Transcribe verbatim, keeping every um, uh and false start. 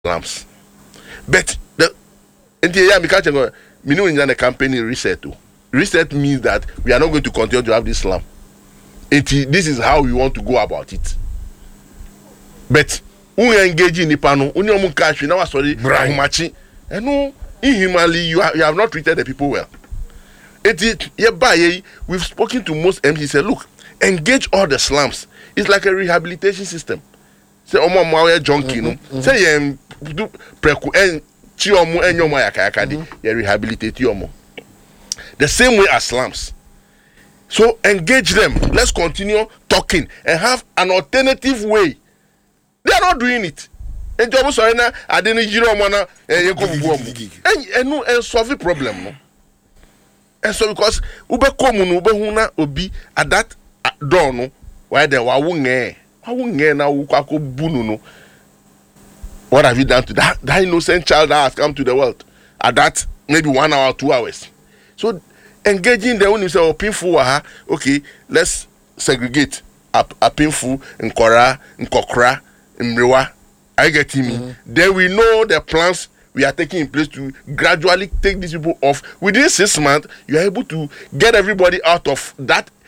slums. But the yeah, because we know in the campaign reset. Reset means that we are not going to continue to have this slum. It, this is how we want to go about it. But we engage in the panel, we know cash, we know sorry, right. And no, inhumanly, you, you have not treated the people well. It is yeah, by we've spoken to most M Ps. Say, look, engage all the slums. It's like a rehabilitation system. Say, omo mo junkie, no. Say, um, do preku en chi omo en yomo yakayaka di, you rehabilitate yomo. The same way as slums. So engage them. Let's continue talking and have an alternative way. They are not doing it. And job sorry na I didn't jiro mo na e ko bu and and no and solve the problem no. And so because ube come no ube hu na obi at that door no why there wa wu nge wa wu nge na wu kwa ko bunu no. What have you done to that that innocent child that has come to the world at that maybe one hour two hours? So engaging the one himself painful aha okay, let's segregate a, a painful nkora nkokra mrewa. I get him. Mm-hmm. Then we know the plans we are taking in place to gradually take these people off. Within six months, you are able to get everybody out of that